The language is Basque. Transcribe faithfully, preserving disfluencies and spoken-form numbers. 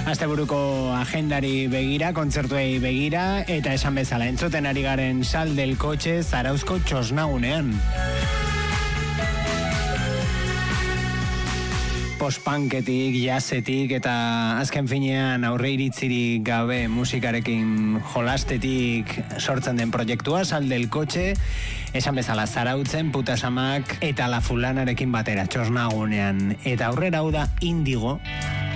Asteburuko agendari begira, kontzertuei begira, eta esan bezala, entzuten ari garen Sal del Coche Zarauzko txosnagunean. Postpunketik, jazzetik eta azken finean aurre iritzirik gabe musikarekin jolastetik sortzen den proiektua, Sal del Coche, esan bezala Zarautzen, Putasamak eta La Fulanarekin batera txosnagunean. Eta aurrera hau da Indigo,